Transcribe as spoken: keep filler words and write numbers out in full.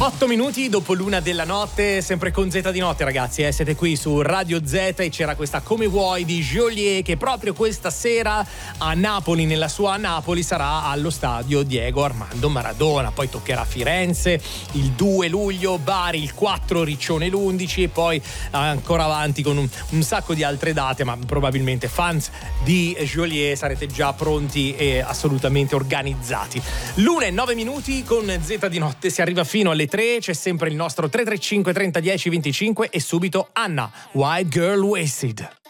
Otto minuti dopo l'una della notte, sempre con Z di notte, ragazzi, eh? Siete qui su Radio Z e c'era questa Come vuoi di Geolier che proprio questa sera a Napoli, nella sua Napoli, sarà allo stadio Diego Armando Maradona. Poi toccherà Firenze il due luglio, Bari il quattro, Riccione l'undici e poi ancora avanti con un, un sacco di altre date, ma probabilmente fans di Geolier sarete già pronti e assolutamente organizzati. L'una e nove minuti con Z di notte, si arriva fino alle tre, c'è sempre il nostro tre tre cinque trenta dieci venticinque e subito Anna, White Girl Wasted.